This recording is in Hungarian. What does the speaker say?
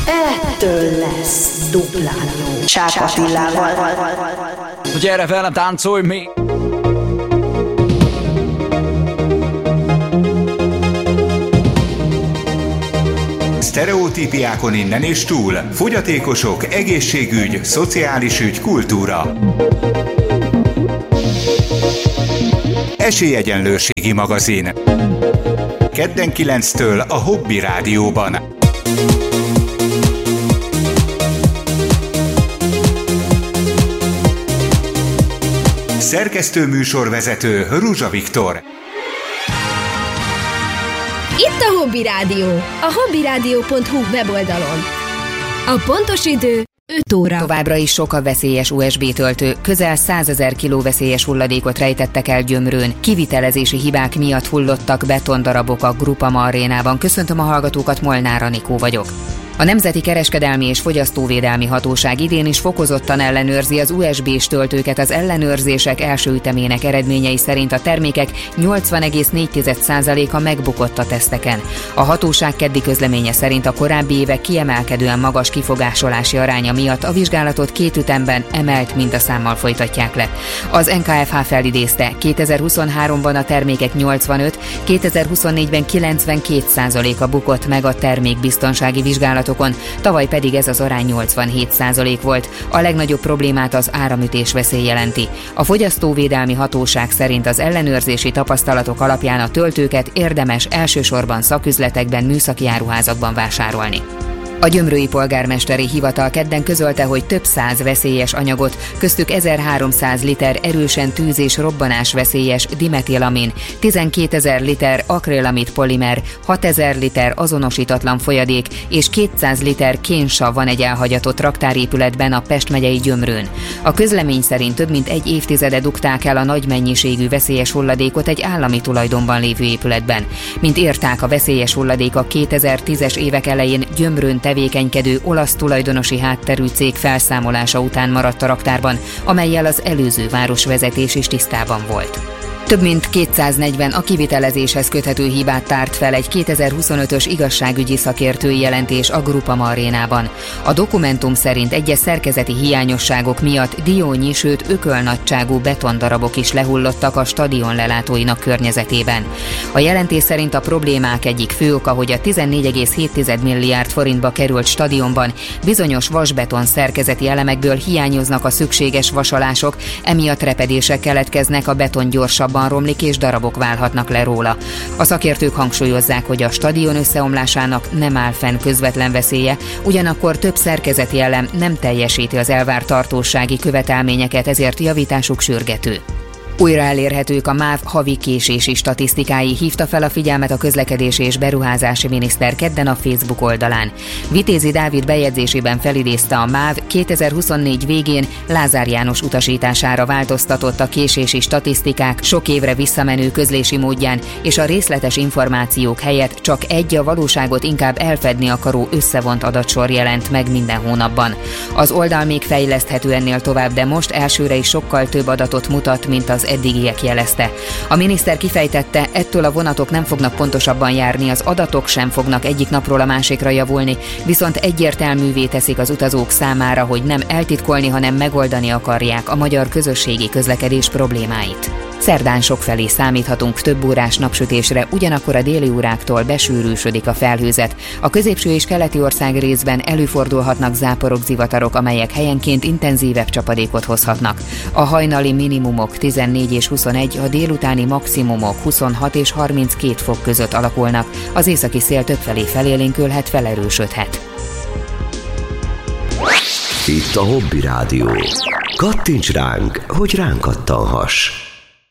Ettől lesz duplán jó. Csák Attilával. Gyere velem, táncolj még! Sztereotípiákon innen és túl. Fogyatékosok, egészségügy, szociális ügy, kultúra. Esélyegyenlőségi magazin. Kedden 9-től a Hobby Rádióban. Szerkesztő műsorvezető Ruzsa Viktor. Itt a Hobby Rádió, a hobbyradio.hu weboldalon. A pontos idő 5 óra. Továbbra is sok a veszélyes USB töltő. Közel 100 000 kiló veszélyes hulladékot rejtettek el Gyömrőn. Kivitelezési hibák miatt hullottak betondarabok a Groupama arénában. Köszöntöm a hallgatókat, Molnár Anikó vagyok. A Nemzeti Kereskedelmi és Fogyasztóvédelmi Hatóság idén is fokozottan ellenőrzi az USB-s töltőket. Az ellenőrzések első ütemének eredményei szerint a termékek 80,4%-a megbukott a teszteken. A hatóság keddi közleménye szerint a korábbi évek kiemelkedően magas kifogásolási aránya miatt a vizsgálatot 2 ütemben emelt mintaszámmal folytatják le. Az NKFH felidézte, 2023-ban a termékek 85, 2024-ben 92%-a bukott meg a termékbiztonsági vizsgálatokon, tavaly pedig ez az arány 87% volt. A legnagyobb problémát az áramütés veszély jelenti. A Fogyasztóvédelmi Hatóság szerint az ellenőrzési tapasztalatok alapján a töltőket érdemes elsősorban szaküzletekben, műszaki áruházakban vásárolni. A gyömrői polgármesteri hivatal kedden közölte, hogy több száz veszélyes anyagot, köztük 1300 liter erősen tűz- és robbanás veszélyes dimetilamin, 12 000 liter akrilamid polimer, 6000 liter azonosítatlan folyadék és 200 liter kénsav van egy elhagyatott raktárépületben a Pest megyei Gyömrőn. A közlemény szerint több mint egy évtizede dugták el a nagy mennyiségű veszélyes hulladékot egy állami tulajdonban lévő épületben. Mint írták, a veszélyes hulladék a 2010-es évek elején Gyömrőn tevékenykedő olasz tulajdonosi hátterű cég felszámolása után maradt a raktárban, amellyel az előző városvezetés is tisztában volt. Több mint 240 a kivitelezéshez köthető hibát tárt fel egy 2025-ös igazságügyi szakértői jelentés a Groupama arénában. A dokumentum szerint egyes szerkezeti hiányosságok miatt diónyi, sőt ökölnagyságú betondarabok is lehullottak a stadion lelátóinak környezetében. A jelentés szerint a problémák egyik fő oka, hogy a 14,7 milliárd forintba került stadionban bizonyos vasbeton szerkezeti elemekből hiányoznak a szükséges vasalások, emiatt repedések keletkeznek, a beton gyorsabban romlik és darabok válhatnak le róla. A szakértők hangsúlyozzák, hogy a stadion összeomlásának nem áll fenn közvetlen veszélye, ugyanakkor több szerkezeti elem nem teljesíti az elvárt tartósági követelményeket, ezért javításuk sürgető. Újra elérhetők a MÁV havi késési statisztikái, hívta fel a figyelmet a közlekedési és beruházási miniszter kedden a Facebook oldalán. Vitézi Dávid bejegyzésében felidézte, a MÁV 2024 végén Lázár János utasítására változtatott a késési statisztikák sok évre visszamenő közlési módján, és a részletes információk helyett csak egy a valóságot inkább elfedni akaró összevont adatsor jelent meg minden hónapban. Az oldal még fejleszthető ennél tovább, de most elsőre is sokkal több adatot mutat, mint az eddigiek jelezte. A miniszter kifejtette, ettől a vonatok nem fognak pontosabban járni, az adatok sem fognak egyik napról a másikra javulni, viszont egyértelművé teszik az utazók számára, hogy nem eltitkolni, hanem megoldani akarják a magyar közösségi közlekedés problémáit. Szerdán sokfelé számíthatunk több órás napsütésre, ugyanakkor a déli óráktól besűrűsödik a felhőzet. A középső és keleti ország részben előfordulhatnak záporok, zivatarok, amelyek helyenként intenzívebb csapadékot hozhatnak. A hajnali minimumok 14 és 21, a délutáni maximumok 26 és 32 fok között alakulnak. Az északi szél többfelé felélénkülhet, felerősödhet. Itt a Hobby Rádió. Kattints ránk, hogy ránk kattanhass.